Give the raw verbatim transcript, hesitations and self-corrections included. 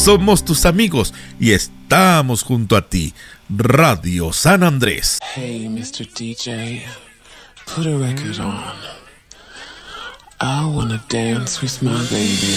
somos tus amigos y estamos junto a ti. Radio San Andrés. Hey, mister D J, put a record on. I wanna dance with my baby.